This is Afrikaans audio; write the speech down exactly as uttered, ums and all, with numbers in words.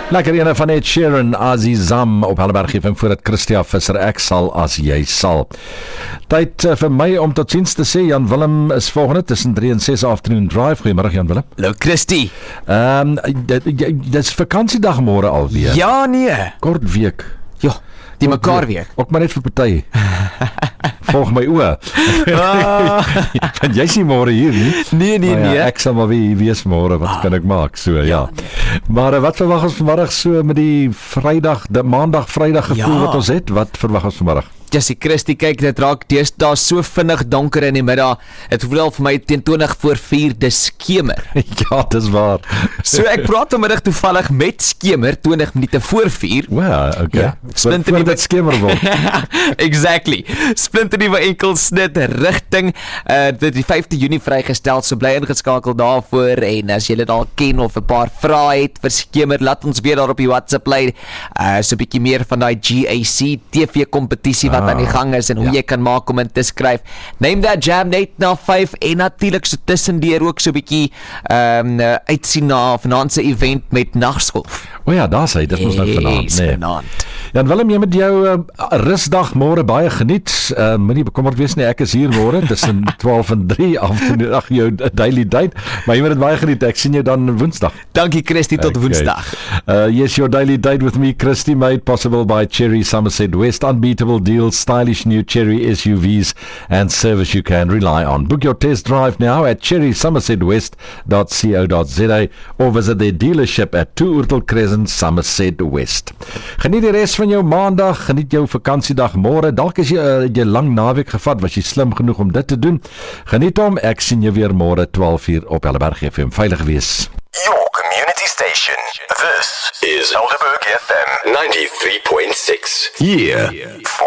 Lekker ene van Ed Sheeran, Azizam op Helleberg F M voordat Christia Visser, ek sal as jy sal. Tyd uh, vir my om tot ziens te sê, Jan Willem is volgende tussen drie en ses afternoon drive. Goeiemiddag Jan Willem. Hallo Christie. Ehm um, dit is vakansiedag môre alweer. Ja nee. Kort week. Ja, die mekaar week. Ook maar net vir party. Volg my oë. Want jy sien môre hier nie? Nee, nee, ja, nee. Ek sal maar weer wees môre, wat ah, kan ek maak? So, ja. ja. Nee. Maar wat verwag ons vanmiddag so met die Vrydag, die Maandag, Vrydag gevoel ja. wat ons het? Wat verwag ons vanmiddag? Jessie Christie, kyk, dit raak deesdae so vinnig donker in die middag. Dit voel al vir my teen twintig voor vier, dis skemer. Ja, dis waar. So ek praat vanmiddag toevallig met skemer twintig minute voor vier. Wow, okay. Ja, Splinter voor dit skemer word. Exactly. Splinter nuwe enkelsnit rigting. Uh dit die vyfde Junie vrygestel, so bly ingeskakel daarvoor en as jy dit al ken of 'n paar vrae het vir skemer, laat ons weet daar op die WhatsApp lyn. Uh so 'n bietjie meer van daai G A C T V kompetisie wat aan die gang is en hoe ja. jy kan maak om in te skryf. Neem dat jam net na vyf en natuurlik so tussendeur ook so 'n bietjie ehm um, uitsien na vanaand se event met nagskolf. O ja, daar sê dit mos nou vanaand, nee. Vanaand. Jan Willem, jy met jou uh, rusdag môre baie geniet. Uh, Moenie bekommerd wees nie, ek is hier môre tussen twaalf en drie afternoon, ag jou daily date. Maar jy moet dit baie geniet. Ek sien jou dan Woensdag. Dankie Christie, tot okay. Woensdag. Uh, yes, your daily date with me, Christie, made possible by Cherry Somerset West. Unbeatable deals, stylish new Cherry S U Vs and service you can rely on. Book your test drive now at cherry somerset west dot co dot za or visit their dealership at two Oortel Crescent, Somerset West. Geniet die res van jou maandag, geniet jou vakansiedag môre. Dalk as jy uh, jy lang naweek gevat, was jy slim genoeg om dit te doen. Geniet hom. Ek sien jou weer môre twaalf uur op Helleberg F M. Veilig wees. Your community station. This is Helderberg F M ninety-three point six. Here for